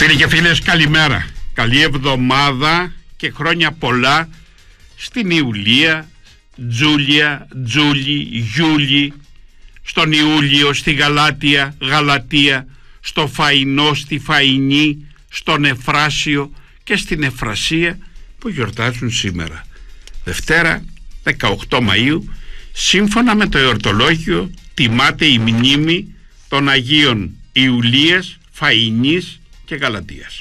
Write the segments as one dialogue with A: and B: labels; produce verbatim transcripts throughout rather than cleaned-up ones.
A: Φίλοι και φίλες, καλημέρα. Καλή εβδομάδα και χρόνια πολλά στην Ιουλία, Τζούλια, Τζούλη, Γιούλη, στον Ιούλιο, στη Γαλάτια, Γαλατία, στο Φαϊνό, στη Φαϊνή, στον Εφράσιο και στην Εφρασία που γιορτάζουν σήμερα. Δευτέρα, δεκαοκτώ Μαΐου, σύμφωνα με το εορτολόγιο, τιμάται η μνήμη των Αγίων Ιουλίας, Φαϊνής και Γαλατίας.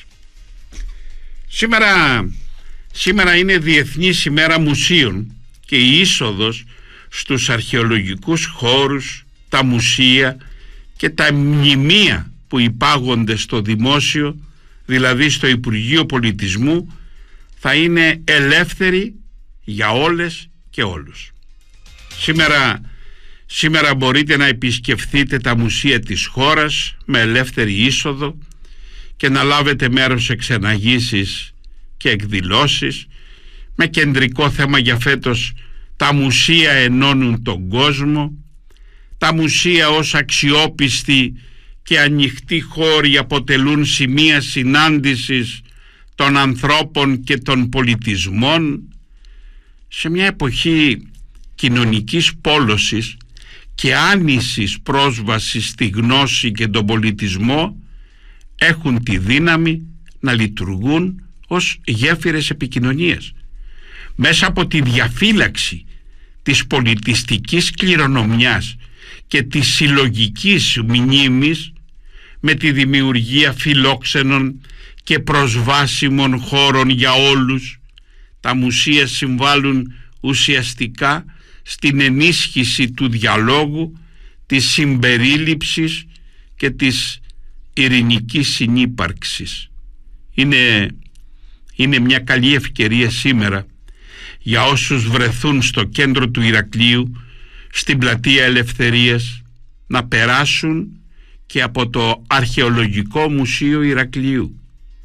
A: Σήμερα, σήμερα είναι Διεθνής ημέρα μουσείων και η είσοδος στους αρχαιολογικούς χώρους, τα μουσεία και τα μνημεία που υπάγονται στο δημόσιο, δηλαδή στο Υπουργείο Πολιτισμού, θα είναι ελεύθερη για όλες και όλους. Σήμερα, σήμερα μπορείτε να επισκεφθείτε τα μουσεία της χώρας με ελεύθερη είσοδο και να λάβετε μέρος σε ξεναγήσεις και εκδηλώσεις, με κεντρικό θέμα για φέτος τα μουσεία ενώνουν τον κόσμο, τα μουσεία ως αξιόπιστοι και ανοιχτοί χώροι αποτελούν σημεία συνάντησης των ανθρώπων και των πολιτισμών. Σε μια εποχή κοινωνικής πόλωσης και άνησης πρόσβασης στη γνώση και τον πολιτισμό, έχουν τη δύναμη να λειτουργούν ως γέφυρες επικοινωνίας. Μέσα από τη διαφύλαξη της πολιτιστικής κληρονομιάς και της συλλογικής μνήμης, με τη δημιουργία φιλόξενων και προσβάσιμων χώρων για όλους, τα μουσεία συμβάλλουν ουσιαστικά στην ενίσχυση του διαλόγου, της συμπερίληψης και της ειρηνικής συνύπαρξης. Είναι, είναι μια καλή ευκαιρία σήμερα για όσους βρεθούν στο κέντρο του Ηρακλείου, στην πλατεία Ελευθερίας, να περάσουν και από το Αρχαιολογικό Μουσείο Ηρακλείου.